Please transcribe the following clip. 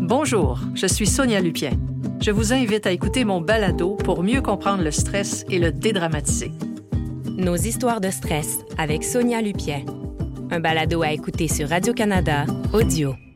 Bonjour, je suis Sonia Lupien. Je vous invite à écouter mon balado pour mieux comprendre le stress et le dédramatiser. Nos histoires de stress avec Sonia Lupien. Un balado à écouter sur Radio-Canada, audio.